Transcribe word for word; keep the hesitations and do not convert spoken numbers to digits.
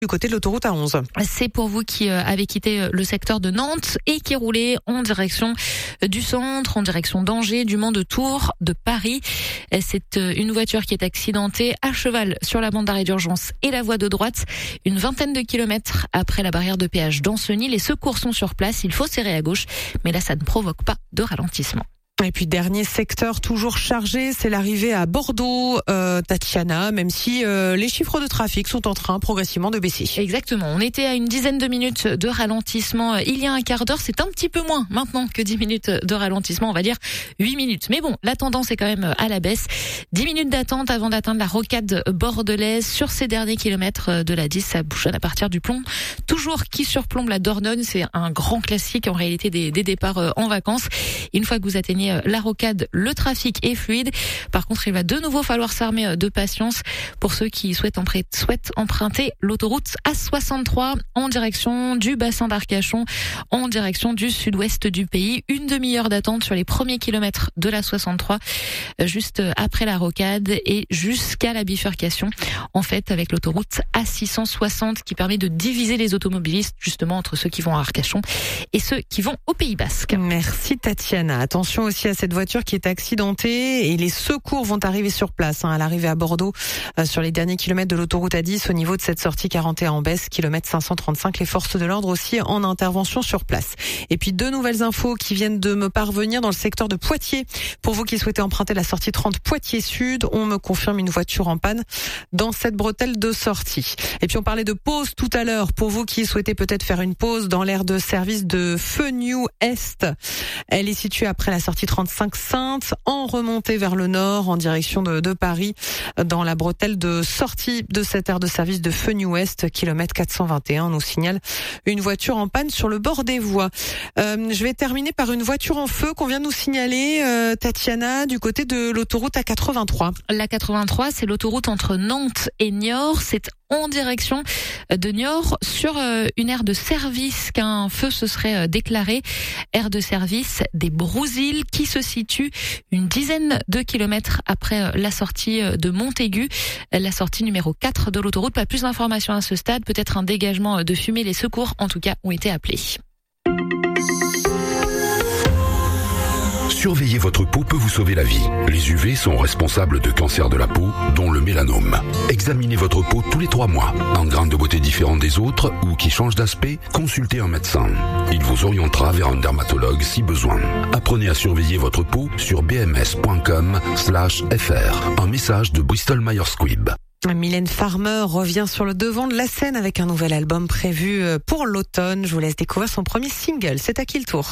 du côté de l'autoroute A onze. C'est pour vous qui euh, avez quitté le secteur de Nantes et qui roulez en direction du centre, en direction d'Angers, du Mans, de Tours, de Paris. C'est une voiture qui est accidentée à cheval sur la bande d'arrêt d'urgence et la voie de droite, une vingtaine de kilomètres après la barrière de péage d'Ancenis. Les secours sont sur place, il faut serrer à gauche, mais là ça ne provoque pas de ralentissement. Et puis dernier secteur toujours chargé, c'est l'arrivée à Bordeaux, euh, Tatiana, même si euh, les chiffres de trafic sont en train progressivement de baisser. Exactement, on était à une dizaine de minutes de ralentissement il y a un quart d'heure, c'est un petit peu moins maintenant que dix minutes de ralentissement, on va dire huit minutes. Mais bon, la tendance est quand même à la baisse. dix minutes d'attente avant d'atteindre la rocade bordelaise. Sur ces derniers kilomètres de la dix, ça bouchonne à partir du plomb. Toujours qui surplombe la Dordogne, c'est un grand classique en réalité des, des départs en vacances. Une fois que vous atteignez la rocade, le trafic est fluide. Par contre, il va de nouveau falloir s'armer de patience pour ceux qui souhaitent, emprunter, souhaitent emprunter l'autoroute A soixante-trois en direction du bassin d'Arcachon, en direction du sud-ouest du pays. Une demi-heure d'attente sur les premiers kilomètres de la soixante-trois, juste après la rocade et jusqu'à la bifurcation, en fait, avec l'autoroute A six cent soixante qui permet de diviser les automobilistes justement entre ceux qui vont à Arcachon et ceux qui vont au Pays Basque. Merci Tatiana. Attention aussi à cette voiture qui est accidentée et les secours vont arriver sur place hein, à l'arrivée à Bordeaux euh, sur les derniers kilomètres de l'autoroute A dix au niveau de cette sortie quarante et un en baisse, kilomètre cinq cent trente-cinq. Les forces de l'ordre aussi en intervention sur place. Et puis deux nouvelles infos qui viennent de me parvenir dans le secteur de Poitiers. Pour vous qui souhaitez emprunter la sortie trente Poitiers Sud, on me confirme une voiture en panne dans cette bretelle de sortie. Et puis on parlait de pause tout à l'heure. Pour vous qui souhaitez peut-être faire une pause dans l'aire de service de Feu-New Est, elle est située après la sortie trente-cinq Sainte, en remontée vers le nord, en direction de, de Paris, dans la bretelle de sortie de cette aire de service de Feu-New Est, kilomètre quatre cent vingt et un. On nous signale une voiture en panne sur le bord des voies. Euh, je vais terminer par une voiture en feu qu'on vient de nous signaler, euh, Tatiana, du côté de l'autoroute A quatre-vingt-trois. La quatre-vingt-trois, c'est l'autoroute entre Nantes et Niort. C'est en direction de Niort sur une aire de service qu'un feu se serait déclaré. Aire de service des Brousilles qui se situe une dizaine de kilomètres après la sortie de Montaigu, la sortie numéro quatre de l'autoroute. Pas plus d'informations à ce stade, peut-être un dégagement de fumée. Les secours, en tout cas, ont été appelés. Surveiller votre peau peut vous sauver la vie. Les U V sont responsables de cancers de la peau, dont le mélanome. Examinez votre peau tous les trois mois. Un grain de beauté différent des autres ou qui change d'aspect, consultez un médecin. Il vous orientera vers un dermatologue si besoin. Apprenez à surveiller votre peau sur bms.com slash fr. Un message de Bristol Myers Squibb. Mylène Farmer revient sur le devant de la scène avec un nouvel album prévu pour l'automne. Je vous laisse découvrir son premier single. C'est à qui le tour ?